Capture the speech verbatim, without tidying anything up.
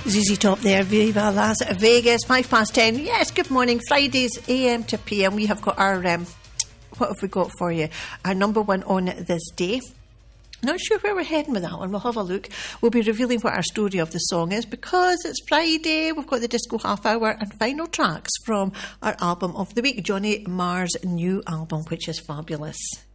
Z Z Top there, Viva Las Vegas, five past ten. Yes, good morning, Fridays A M to P M. We have got our, um, what have we got for you? Our number one on this day. Not sure where we're heading with that one. We'll have a look. We'll be revealing what our story of the song is because it's Friday. We've got the disco half hour and final tracks from our album of the week, Johnny Marr's new album, which is fabulous.